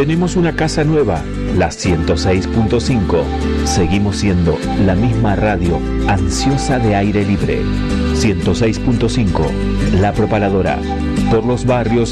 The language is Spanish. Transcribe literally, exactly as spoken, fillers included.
Tenemos una casa nueva, la ciento seis punto cinco. Seguimos siendo la misma radio ansiosa de aire libre. ciento seis punto cinco, La Propaladora. Por los barrios